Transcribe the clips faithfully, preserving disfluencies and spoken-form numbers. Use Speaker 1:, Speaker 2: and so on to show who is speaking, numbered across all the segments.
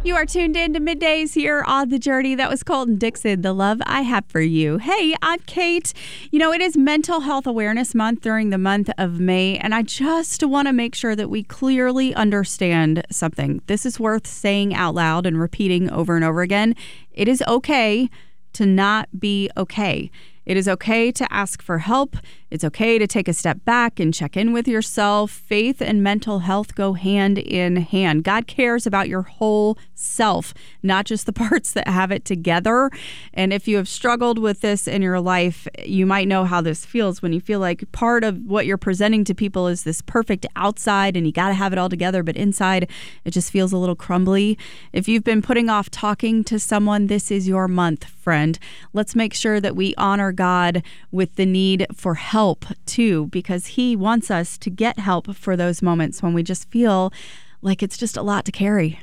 Speaker 1: You are tuned in to Middays here on The Journey. That was Colton Dixon, The Love I Have for You. Hey, I'm Kate. You know, it is Mental Health Awareness Month during the month of May, and I just want to make sure that we clearly understand something. This is worth saying out loud and repeating over and over again. It is okay to not be okay. It is okay to ask for help. It's okay to take a step back and check in with yourself. Faith and mental health go hand in hand. God cares about your whole self, not just the parts that have it together. And if you have struggled with this in your life, you might know how this feels when you feel like part of what you're presenting to people is this perfect outside and you got to have it all together, but inside it just feels a little crumbly. If you've been putting off talking to someone, this is your month, friend. Let's make sure that we honor God with the need for help too, because He wants us to get help for those moments when we just feel like it's just a lot to carry.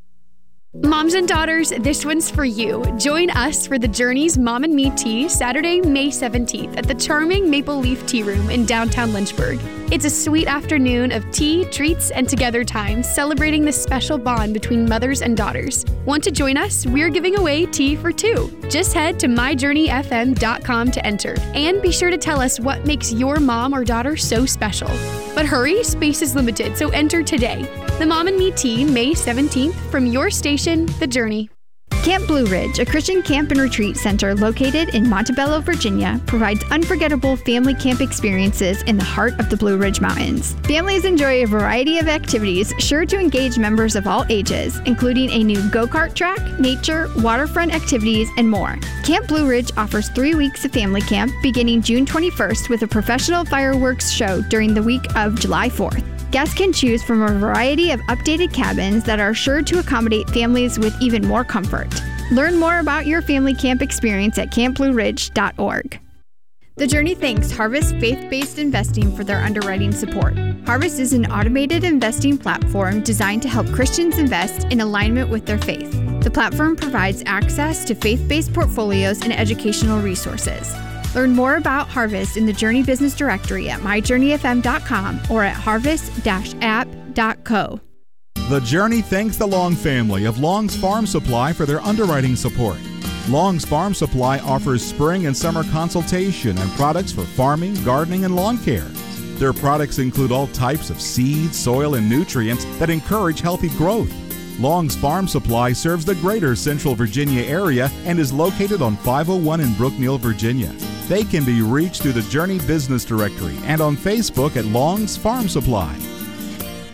Speaker 2: Moms and daughters, this one's for you. Join us for The Journey's Mom and Me Tea Saturday, May seventeenth at the charming Maple Leaf Tea Room in downtown Lynchburg. It's a sweet afternoon of tea, treats, and together time, celebrating the special bond between mothers and daughters. Want to join us? We're giving away tea for two. Just head to my journey f m dot com to enter. And be sure to tell us what makes your mom or daughter so special. But hurry, space is limited, so enter today. The Mom and Me Tea, May seventeenth, from your station, The Journey.
Speaker 3: Camp Blue Ridge, a Christian camp and retreat center located in Montebello, Virginia, provides unforgettable family camp experiences in the heart of the Blue Ridge Mountains. Families enjoy a variety of activities sure to engage members of all ages, including a new go-kart track, nature, waterfront activities, and more. Camp Blue Ridge offers three weeks of family camp beginning June twenty-first with a professional fireworks show during the week of July fourth. Guests can choose from a variety of updated cabins that are sure to accommodate families with even more comfort. Learn more about your family camp experience at camp blue ridge dot org. The Journey thanks Harvest Faith-Based Investing for their underwriting support. Harvest is an automated investing platform designed to help Christians invest in alignment with their faith. The platform provides access to faith-based portfolios and educational resources. Learn more about Harvest in the Journey Business Directory at my journey f m dot com or at harvest dash app dot co.
Speaker 4: The Journey thanks the Long family of Long's Farm Supply for their underwriting support. Long's Farm Supply offers spring and summer consultation and products for farming, gardening, and lawn care. Their products include all types of seeds, soil, and nutrients that encourage healthy growth. Long's Farm Supply serves the greater Central Virginia area and is located on five oh one in Brookneal, Virginia. They can be reached through the Journey Business Directory and on Facebook at Long's Farm Supply.